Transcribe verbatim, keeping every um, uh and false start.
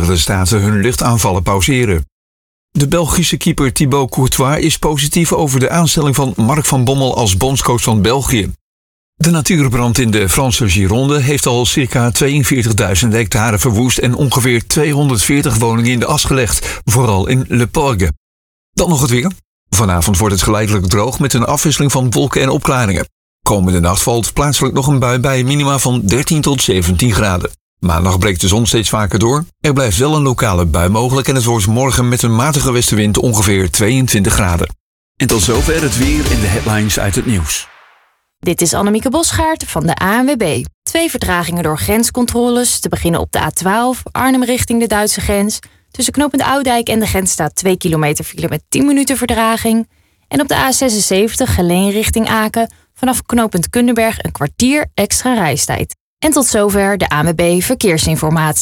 Verenigde Staten hun luchtaanvallen pauzeren. De Belgische keeper Thibaut Courtois is positief over de aanstelling van Mark van Bommel als bondscoach van België. De natuurbrand in de Franse Gironde heeft al circa tweeënveertigduizend hectare verwoest en ongeveer tweehonderdveertig woningen in de as gelegd, vooral in Le Porgue. Dan nog het weer. Vanavond wordt het geleidelijk droog met een afwisseling van wolken en opklaringen. Komende nacht valt plaatselijk nog een bui bij minima van dertien tot zeventien graden. Maandag breekt de zon steeds vaker door. Er blijft wel een lokale bui mogelijk en het wordt morgen met een matige westenwind ongeveer tweeëntwintig graden. En tot zover het weer en de headlines uit het nieuws. Dit is Annemieke Bosgaard van de A N W B. Twee vertragingen door grenscontroles. Te beginnen op de A twaalf, Arnhem richting de Duitse grens. Tussen knooppunt Oudijk en de grens staat twee kilometer file met tien minuten vertraging. En op de A zesenzeventig, Geleen richting Aken. Vanaf knooppunt Kundenberg een kwartier extra reistijd. En tot zover de A N W B Verkeersinformatie.